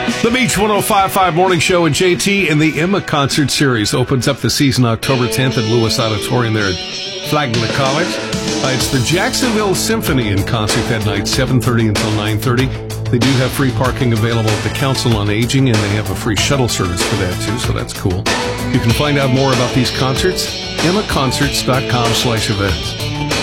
The Beach 105.5 Morning Show and JT in the Emma Concert Series opens up the season October 10th at Lewis Auditorium there at Flagler College. It's the Jacksonville Symphony in concert that night, 7:30 until 9:30. They do have free parking available at the Council on Aging, and they have a free shuttle service for that too, so that's cool. You can find out more about these concerts, emmaconcerts.com/events.